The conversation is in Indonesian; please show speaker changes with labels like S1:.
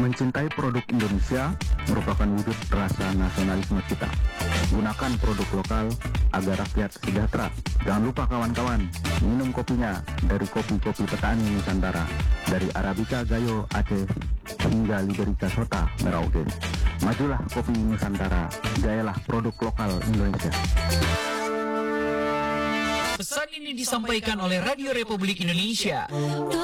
S1: Mencintai produk Indonesia merupakan wujud rasa nasionalisme kita. Gunakan produk lokal agar rakyat sejahtera. Jangan lupa kawan-kawan, minum kopinya dari kopi-kopi petani Nusantara, dari Arabica Gayo Aceh hingga Liberica Sota Merauke. Majulah kopi Nusantara, gayalah produk lokal Indonesia.
S2: Pesan ini disampaikan oleh Radio Republik Indonesia.